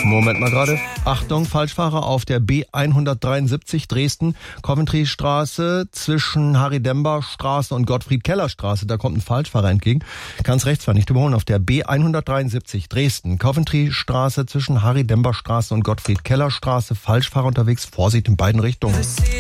Moment mal gerade. Achtung, Falschfahrer auf der B173 Dresden, Coventry-Straße zwischen Harry-Dember-Straße und Gottfried-Keller-Straße. Da kommt ein Falschfahrer entgegen. Kann's rechts fahren, nicht überholen. Auf der B173 Dresden, Coventry-Straße zwischen Harry-Dember-Straße und Gottfried-Keller-Straße. Falschfahrer unterwegs. Vorsicht in beiden Richtungen.